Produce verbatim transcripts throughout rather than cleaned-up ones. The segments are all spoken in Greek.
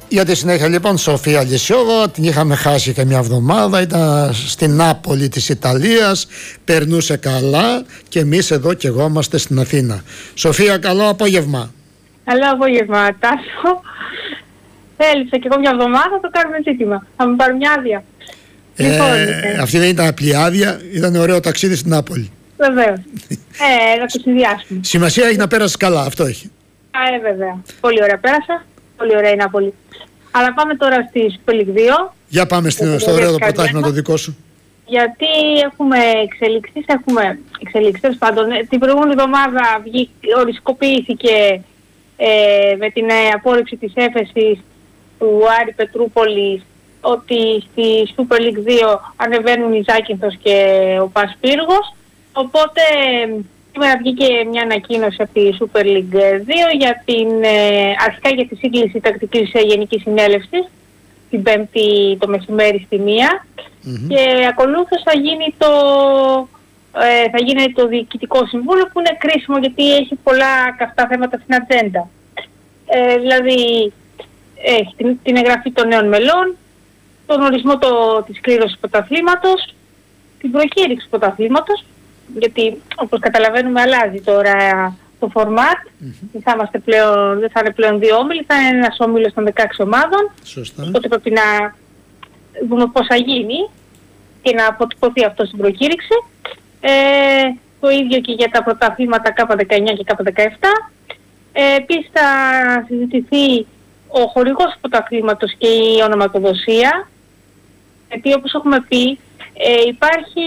Για τη συνέχεια λοιπόν, Σοφία Λυσιώδα, την είχαμε χάσει και μια εβδομάδα, ήταν στην Νάπολη της Ιταλίας, περνούσε καλά και εμείς εδώ και εγώ είμαστε στην Αθήνα. Σοφία, καλό απόγευμα. Καλό απόγευμα, Τάσο. Θέλησα και εγώ μια εβδομάδα, το κάνουμε ζήτημα. Θα μου πάρουν μια άδεια. Ε, λοιπόν, αυτή δεν ήταν απλή άδεια, ήταν ωραίο ταξίδι στην Νάπολη. Βεβαίως. ε, να το συνδυάσουμε. Σημασία έχει να πέρασεις καλά, αυτό έχει. Α, ε, βέβαια. Πολύ ωραία πέρασα. Πολύ ωραία η Νάπολη. Αλλά πάμε τώρα στη Super League δύο. Για πάμε στην, στο ωραίο το πρωτάθλημα το δικό σου. Γιατί έχουμε εξελίξεις, έχουμε εξελίξεις. Τέλος πάντων, την προηγούμενη εβδομάδα οριστικοποιήθηκε ε, με την ε, απόρριψη της έφεσης του Άρη Πετρούπολης ότι στη Super League δύο ανεβαίνουν η Ζάκυνθος και ο Πασπύργος. Οπότε σήμερα βγήκε μια ανακοίνωση από τη Super League δύο για την, ε, αρχικά για τη σύγκληση τακτικής ε, γενικής συνέλευσης την Πέμπτη το μεσημέρι στη μία mm-hmm. και ακολούθως θα γίνει το, ε, θα γίνει το Διοικητικό Συμβούλιο που είναι κρίσιμο γιατί έχει πολλά καυτά θέματα στην ατζέντα. Ε, δηλαδή έχει την, την εγγραφή των νέων μελών, τον ορισμό το, της κλήρωσης πρωταθλήματος, την προκήρυξη πρωταθλήματος, γιατί όπως καταλαβαίνουμε αλλάζει τώρα το φορμάτ, mm-hmm. θα είμαστε πλέον, δεν θα είναι πλέον δύο όμιλοι, θα είναι ένας όμιλος των δεκαέξι ομάδων. Σωστά. Οπότε πρέπει να δούμε πώς θα γίνει και να αποτυπωθεί αυτό στην προκήρυξη. Ε, το ίδιο και για τα πρωταθλήματα Κ δεκαεννιά και Κ δεκαεπτά. Ε, επίσης θα συζητηθεί ο χορηγός του πρωταθλήματος και η ονοματοδοσία, γιατί όπως έχουμε πει ε, υπάρχει...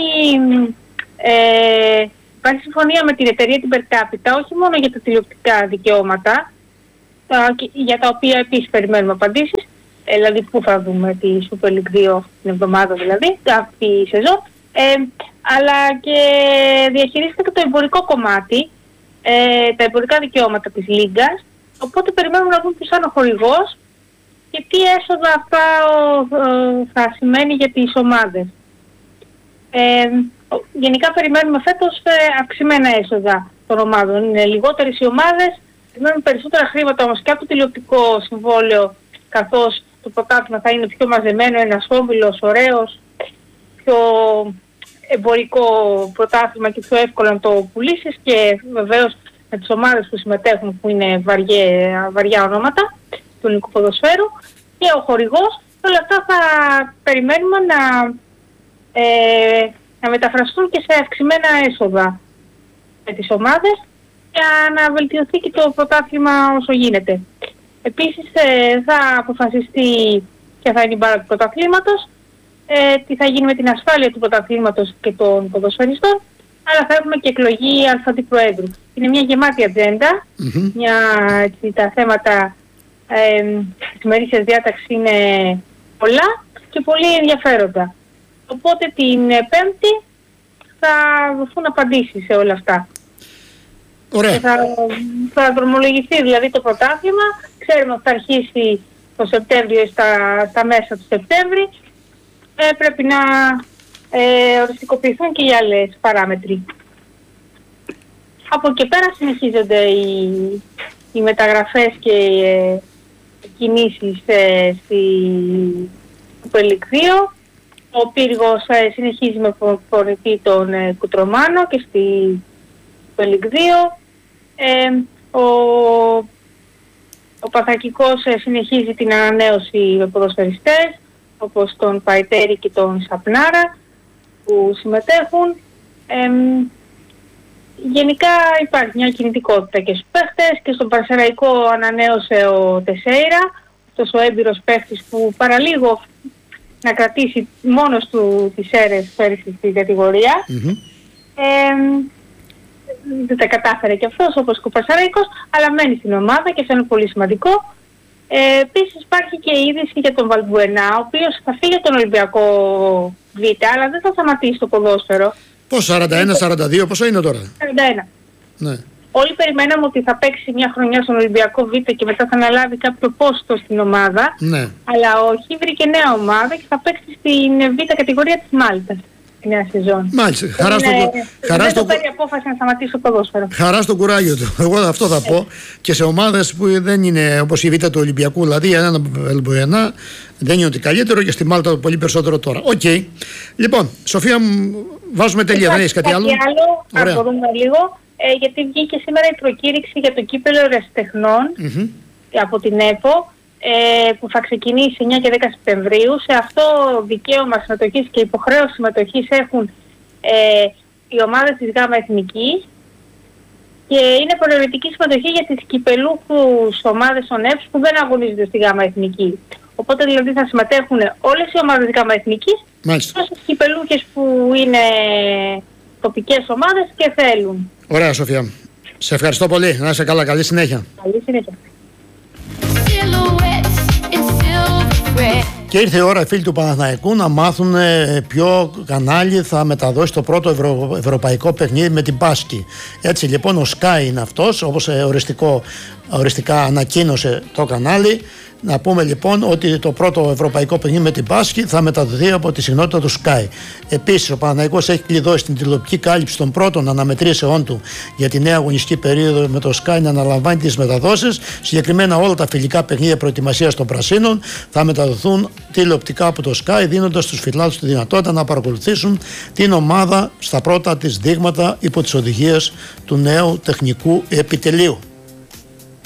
Ε, υπάρχει συμφωνία με την εταιρεία την Per Capita, όχι μόνο για τα τηλεοπτικά δικαιώματα, τα, για τα οποία επίσης περιμένουμε απαντήσεις, ε, δηλαδή πού θα δούμε τη Super League δύο την εβδομάδα δηλαδή, αυτή η σεζόν, ε, αλλά και διαχειρίζεται και το εμπορικό κομμάτι, ε, τα εμπορικά δικαιώματα της Λίγκας, οπότε περιμένουμε να δούμε ποιος είναι ο χορηγός και τι έσοδα αυτά ε, θα σημαίνει για τις ομάδες. Ε, Γενικά περιμένουμε φέτος ε, αυξημένα έσοδα των ομάδων. Είναι λιγότερες οι ομάδες, περιμένουμε περισσότερα χρήματα όμως και από το τηλεοπτικό συμβόλαιο, καθώς το πρωτάθλημα θα είναι πιο μαζεμένο, ένας όμιλος ωραίος, πιο εμπορικό πρωτάθλημα και πιο εύκολο να το πουλήσεις και βεβαίως με τις ομάδες που συμμετέχουν που είναι βαριά, βαριά ονόματα του ελληνικού ποδοσφαίρου και ο χορηγός. Όλα αυτά θα περιμένουμε να... Ε, να μεταφραστούν και σε αυξημένα έσοδα με τις ομάδες για να βελτιωθεί και το πρωτάθλημα όσο γίνεται. Επίσης ε, θα αποφασιστεί ποια θα είναι η μπάρα του πρωταθλήματος, ε, τι θα γίνει με την ασφάλεια του πρωταθλήματος και των ποδοσφαιριστών, αλλά θα έχουμε και εκλογή αλφαντιπροέδρου. Είναι μια γεμάτη ατζέντα, mm-hmm. μια, έτσι, τα θέματα ε, της ημερήσιας διάταξης είναι πολλά και πολύ ενδιαφέροντα. Οπότε την Πέμπτη θα δοθούν απαντήσεις σε όλα αυτά. Ωραία. Θα, θα δρομολογηθεί δηλαδή το πρωτάθλημα. Ξέρουμε ότι θα αρχίσει το Σεπτέμβριο στα, στα μέσα του Σεπτέμβρη. Ε, πρέπει να ε, οριστικοποιηθούν και οι άλλες παράμετροι. Από εκεί πέρα συνεχίζονται οι, οι μεταγραφές και οι ε, κινήσεις ε, στη Super League δύο. Ο Πύργος ε, συνεχίζει με προπονητή τον ε, Κουτρομάνο και στη Super League δύο. Ε, ο, ο Παθακικός ε, συνεχίζει την ανανέωση με ποδοσφαιριστές όπως τον Παϊτέρη και τον Σαπνάρα που συμμετέχουν. Ε, γενικά υπάρχει μια κινητικότητα και στους παίχτες και στον Παρσεραϊκό ανανέωσε ο Τεσέιρα, αυτός ο έμπειρος παίχτης που παραλίγο να κρατήσει μόνος του τις αίρες πέρυσι στην κατηγορία. Mm-hmm. Ε, δεν τα κατάφερε και αυτός όπως και ο Πασαραϊκός, αλλά μένει στην ομάδα και αυτό είναι πολύ σημαντικό. Ε, επίσης υπάρχει και η είδηση για τον Βαλμπουενά, ο οποίος θα φύγει από τον Ολυμπιακό Β, αλλά δεν θα σταματήσει το ποδόσφαιρο. Πώς, σαράντα ένα σαράντα δύο, πόσο είναι τώρα? σαράντα ένα. Ναι. Όλοι περιμέναμε ότι θα παίξει μια χρονιά στον Ολυμπιακό Β και μετά θα αναλάβει κάποιο πόστο στην ομάδα. Ναι. Αλλά όχι, βρήκε νέα ομάδα και θα παίξει στην Β κατηγορία της Μάλτας. τη νέα σεζόν. Μάλιστα. Χαρά στο, είναι, χαρά δεν στο, το παίρνει απόφαση να σταματήσει το ποδόσφαιρο. Χαρά στο κουράγιο του. Εγώ αυτό θα πω. Και σε ομάδες που δεν είναι όπως η Β' του Ολυμπιακού, δηλαδή ένα Ελμποενά δεν είναι ότι καλύτερο, και στη Μάλτα πολύ περισσότερο τώρα. Οκ. Okay. Λοιπόν, Σοφία, βάζουμε τελεία. Δεν έχει κάτι άλλο. Κάτι άλλο, αν μπορούμε λίγο, ε, γιατί βγήκε σήμερα η προκήρυξη για το κύπελλο ερασιτεχνών mm-hmm. από την ΕΠΟ, ε, που θα ξεκινήσει εννιά και δέκα Σεπτεμβρίου. Σε αυτό δικαίωμα συμμετοχής και υποχρέωση συμμετοχής έχουν ε, οι ομάδες της ΓΑΜΑ Εθνικής, και είναι προαιρετική συμμετοχή για τις κυπελούχους ομάδες των ΕΠΣ που δεν αγωνίζονται στη ΓΑΜΑ Εθνική. Οπότε δηλαδή θα συμμετέχουν όλες οι ομάδες της ΓΑΜΑ Εθνικής, και οι κυπελούχες που είναι τοπικές ομάδες και θέλουν. Ωραία, Σοφία. Σε ευχαριστώ πολύ. Να είσαι καλά. Καλή συνέχεια. Καλή συνέχεια. Και ήρθε η ώρα οι φίλοι του Παναθηναϊκού να μάθουν ποιο κανάλι θα μεταδώσει το πρώτο ευρω... ευρωπαϊκό παιχνίδι με την Πάσκη. Έτσι λοιπόν ο Sky είναι αυτός, όπως οριστικό, οριστικά ανακοίνωσε το κανάλι. Να πούμε λοιπόν ότι το πρώτο ευρωπαϊκό παιχνίδι με την Πάσκη θα μεταδοθεί από τη συχνότητα του Sky. Επίσης, ο Παναθηναϊκός έχει κλειδώσει την τηλεοπτική κάλυψη των πρώτων αναμετρήσεών του για τη νέα αγωνιστική περίοδο, με το Sky να αναλαμβάνει τις μεταδόσεις. Συγκεκριμένα, όλα τα φιλικά παιχνίδια προετοιμασίας των Πρασίνων θα μεταδοθούν τηλεοπτικά από το Sky, δίνοντας στους φιλάθλους τη δυνατότητα να παρακολουθήσουν την ομάδα στα πρώτα της δείγματα υπό τις οδηγίες του νέου τεχνικού επιτελείου.